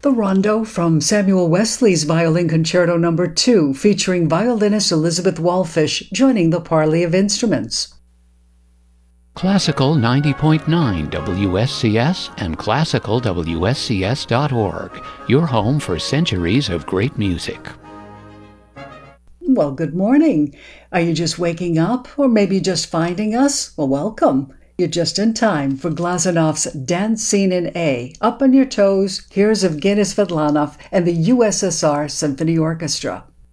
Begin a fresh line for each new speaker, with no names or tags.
The Rondo from Samuel Wesley's Violin Concerto No. 2, featuring violinist Elizabeth Wallfish joining the parley of instruments.
Classical 90.9 WSCS and classicalwscs.org, your home for centuries of great music.
Well, good morning. Are you just waking up or maybe just finding us? Well, welcome. You're just in time for Glazanov's Dance Scene in A, Up on Your Toes, Here's Evgeny Svetlanov and the USSR Symphony Orchestra.